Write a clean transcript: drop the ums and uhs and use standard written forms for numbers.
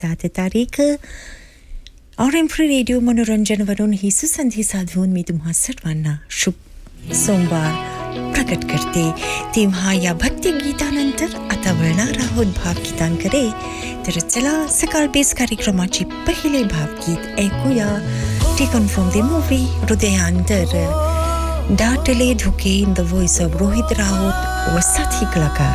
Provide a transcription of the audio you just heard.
7 तारीख और एमफ्री रेडिओ मनोरंजनवरून ही सुसंधी साधून मी तुम्हा सर्वांना शुभ सोमवार प्रकट करते. तेव्हा या भक्ती गीतानंतर आता वळणार आहोत भावगीतांकडे. तर चला सकाळ बेस कार्यक्रमाचे पहिले भावगीत ऐकूया. Taken from the movie Hridayantar. डाटले धुके in the voice of Rohit Raut व साथी कलाकार.